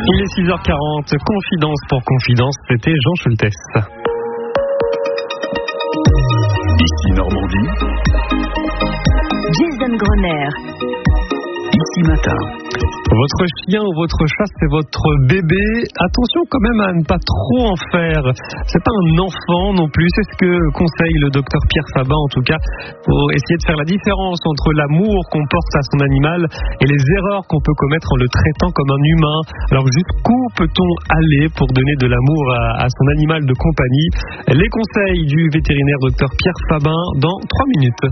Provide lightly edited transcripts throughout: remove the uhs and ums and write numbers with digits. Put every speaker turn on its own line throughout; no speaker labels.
Il est 6h40, confidence pour confidence, c'était Jean Schultes.
Ici Normandie.
Jason Grosner.
Ici Matin.
Votre chien ou votre chat, c'est votre bébé. Attention quand même à ne pas trop en faire. C'est pas un enfant non plus. C'est ce que conseille le docteur Pierre Faban, en tout cas, pour essayer de faire la différence entre l'amour qu'on porte à son animal et les erreurs qu'on peut commettre en le traitant comme un humain. Alors jusqu'où peut-on aller pour donner de l'amour à son animal de compagnie? Les conseils du vétérinaire docteur Pierre Faban dans 3 minutes.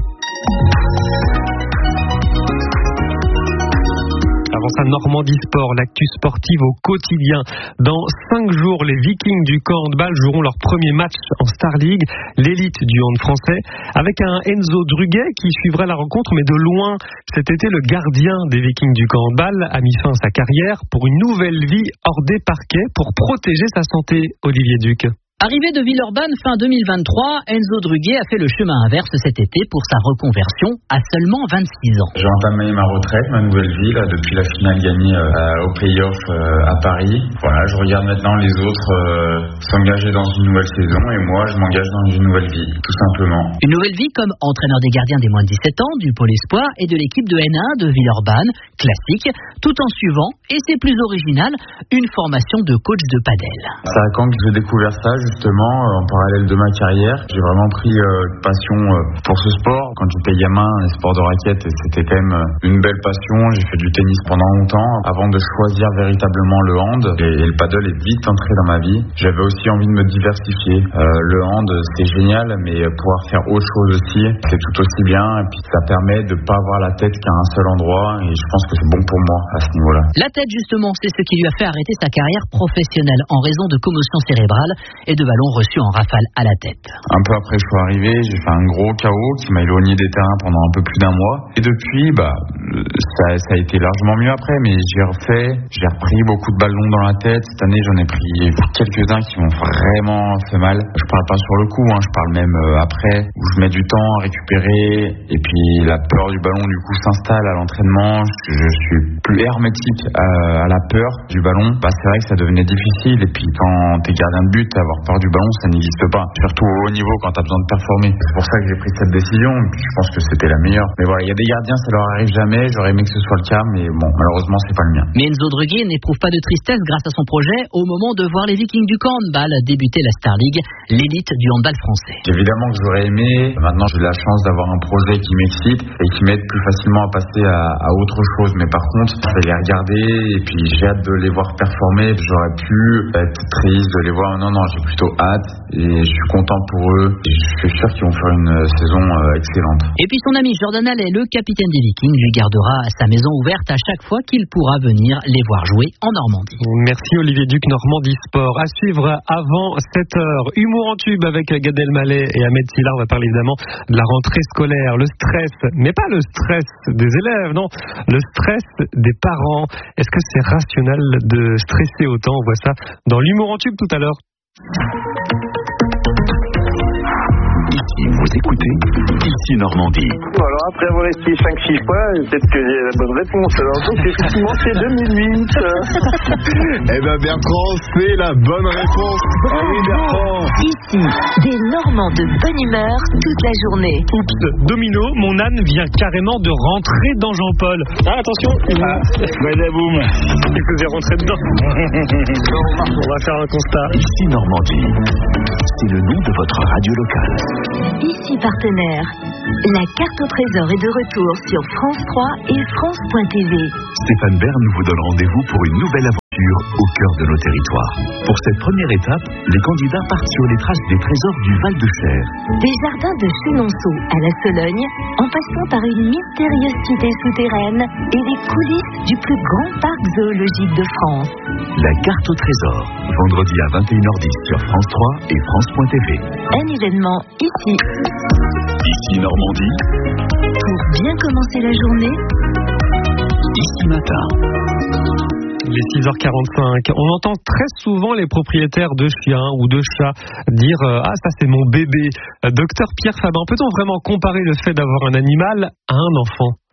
Avant ça, Normandie Sport, l'actu sportive au quotidien. Dans 5 jours, les Vikings du camp handball joueront leur premier match en Star League, l'élite du hand français, avec un Enzo Druguet qui suivra la rencontre, mais de loin. Cet été, le gardien des Vikings du camp handball a mis fin à sa carrière pour une nouvelle vie hors des parquets pour protéger sa santé. Olivier Duc.
Arrivé de Villeurbanne fin 2023, Enzo Druguet a fait le chemin inverse cet été pour sa reconversion à seulement 26 ans.
J'ai entamé ma retraite, ma nouvelle vie, là, depuis la finale gagnée au play-off à Paris. Voilà, je regarde maintenant les autres s'engager dans une nouvelle saison et moi je m'engage dans une nouvelle vie, tout simplement.
Une nouvelle vie comme entraîneur des gardiens des moins de 17 ans, du Pôle Espoir et de l'équipe de N1 de Villeurbanne, classique, tout en suivant, et c'est plus original, une formation de coach de padel.
C'est à Caen que j'ai découvert ça, justement, en parallèle de ma carrière. J'ai vraiment pris une passion pour ce sport. Quand j'étais gamin, les sports de raquettes, c'était quand même une belle passion. J'ai fait du tennis pendant longtemps avant de choisir véritablement le hand. Et le paddle est vite entré dans ma vie. J'avais aussi envie de me diversifier. Le hand, c'est génial, mais pouvoir faire autre chose aussi, c'est tout aussi bien. Et puis ça permet de ne pas avoir la tête qu'à un seul endroit. Et je pense que c'est bon pour moi à ce niveau-là.
La tête, justement, c'est ce qui lui a fait arrêter sa carrière professionnelle en raison de commotion cérébrale et de ballons reçus en rafale à la tête.
Un peu après je suis arrivé, j'ai fait un gros KO qui m'a éloigné des terrains pendant un peu plus d'un mois. Et depuis, ça a été largement mieux après, mais j'ai repris beaucoup de ballons dans la tête. Cette année, j'en ai pris quelques-uns qui m'ont vraiment fait mal. Je parle pas sur le coup, je parle même après, où je mets du temps à récupérer. Et puis la peur du ballon, du coup, s'installe à l'entraînement. Je suis plus hermétique à la peur du ballon. C'est vrai que ça devenait difficile. Et puis quand t'es gardien de but, avoir peur du ballon, ça n'existe pas. Surtout au haut niveau quand t'as besoin de performer. C'est pour ça que j'ai pris cette décision. Et puis je pense que c'était la meilleure. Mais voilà, il y a des gardiens, ça leur arrive jamais. J'aurais aimé que ce soit le cas, mais bon, malheureusement, c'est pas le mien.
Mais Enzo Druguet n'éprouve pas de tristesse grâce à son projet au moment de voir les Vikings du camp handball débuter la Star League, l'élite du handball français.
Évidemment que j'aurais aimé. Maintenant, j'ai la chance d'avoir un projet qui m'excite et qui m'aide plus facilement à passer à autre chose. Mais par contre, je vais les regarder et puis j'ai hâte de les voir performer. J'aurais pu être triste de les voir. Non, j'ai plutôt hâte et je suis content pour eux et je suis sûr qu'ils vont faire une saison excellente.
Et puis son ami Jordan Allais, le capitaine des Vikings, lui gardera sa maison ouverte à chaque fois qu'il pourra venir les voir jouer en Normandie.
Merci Olivier Duc, Normandie Sport. À suivre avant 7h, Humour en tube avec Gad Elmaleh et Ahmed Silla. On va parler évidemment de la rentrée scolaire, le stress, mais pas le stress des élèves, non, le stress des parents. Est-ce que c'est rationnel de stresser autant? On voit ça dans l'Humour en tube tout à l'heure.
Ici, vous écoutez Ici Normandie.
Alors après avoir essayé 5-6 fois, peut-être que j'ai la bonne réponse. Alors donc effectivement c'est 2008.
Eh ben Bertrand, c'est la bonne réponse. Oui Bertrand.
Ici, des Normands de bonne humeur toute la journée.
Oups, domino, mon âne vient carrément de rentrer dans Jean-Paul. Ah attention,
Boum.
il faisait rentrer dedans. On va faire un constat.
Ici Normandie. C'est le nom de votre radio locale.
Ici partenaire. La carte au trésor est de retour sur France 3 et France.tv.
Stéphane Bern vous donne rendez-vous pour une nouvelle aventure au cœur de nos territoires. Pour cette première étape, les candidats partent sur les traces des trésors du Val-de-Cher.
Des jardins de Chenonceau à la Sologne, en passant par une mystérieuse cité souterraine et les coulisses du plus grand parc zoologique de France.
La carte au trésor, vendredi à 21h10 sur France 3 et France.tv.
Un événement ici.
Ici Normandie.
Pour bien commencer la journée.
Ici Matin.
Il est 6h45. On entend très souvent les propriétaires de chiens ou de chats dire « Ah, ça c'est mon bébé ». Docteur Pierre Faban, peut-on vraiment comparer le fait d'avoir un animal à un enfant ?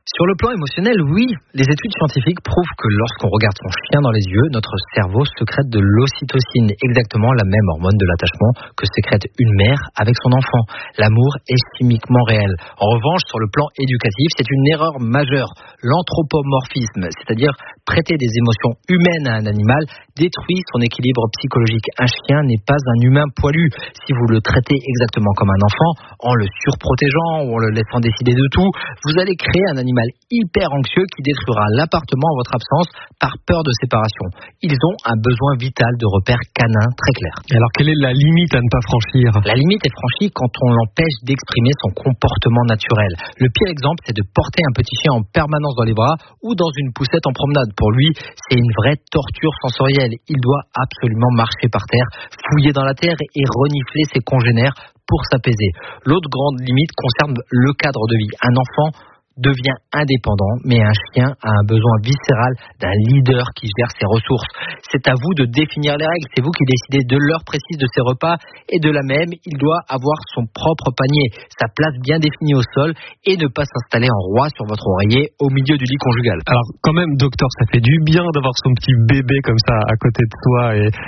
Sur le plan émotionnel, oui, les études scientifiques prouvent que lorsqu'on regarde son chien dans les yeux, notre cerveau sécrète de l'ocytocine, exactement la même hormone de l'attachement que sécrète une mère avec son enfant. L'amour est chimiquement réel. En revanche, sur le plan éducatif, c'est une erreur majeure. L'anthropomorphisme, c'est-à-dire prêter des émotions humaines à un animal, détruit son équilibre psychologique. Un chien n'est pas un humain poilu. Si vous le traitez exactement comme un enfant, en le surprotégeant ou en le laissant décider de tout, vous allez créer un animal hyper anxieux qui détruira l'appartement en votre absence par peur de séparation. Ils ont un besoin vital de repères canins très clairs.
Alors quelle est la limite à ne pas franchir ?
La limite est franchie quand on l'empêche d'exprimer son comportement naturel. Le pire exemple, c'est de porter un petit chien en permanence dans les bras ou dans une poussette en promenade. Pour lui, c'est une vraie torture sensorielle. Il doit absolument marcher par terre, fouiller dans la terre et renifler ses congénères pour s'apaiser. L'autre grande limite concerne le cadre de vie. Un enfant devient indépendant, mais un chien a un besoin viscéral d'un leader qui gère ses ressources. C'est à vous de définir les règles, c'est vous qui décidez de l'heure précise de ses repas et de la même, il doit avoir son propre panier, sa place bien définie au sol et ne pas s'installer en roi sur votre oreiller au milieu du lit conjugal.
Alors quand même, docteur, ça fait du bien d'avoir son petit bébé comme ça à côté de soi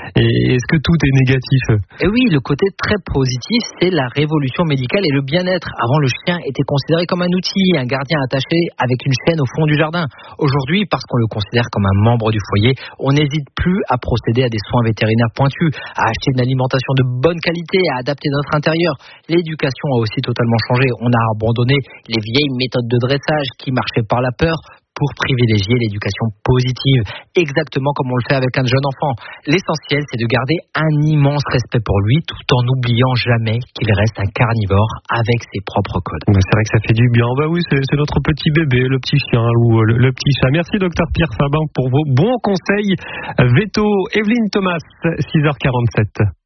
et est-ce que tout est négatif ?
Et oui, le côté très positif, c'est la révolution médicale et le bien-être. Avant, le chien était considéré comme un outil, un gardien attaché avec une chaîne au fond du jardin. Aujourd'hui, parce qu'on le considère comme un membre du foyer, on n'hésite plus à procéder à des soins vétérinaires pointus, à acheter une alimentation de bonne qualité, à adapter notre intérieur. L'éducation a aussi totalement changé. On a abandonné les vieilles méthodes de dressage qui marchaient par la peur pour privilégier l'éducation positive, exactement comme on le fait avec un jeune enfant. L'essentiel, c'est de garder un immense respect pour lui, tout en n'oubliant jamais qu'il reste un carnivore avec ses propres codes.
C'est vrai que ça fait du bien. Bah oui, c'est notre petit bébé, le petit chien ou le petit chat. Merci docteur Pierre Fabin pour vos bons conseils. Veto, Evelyne Thomas, 6h47.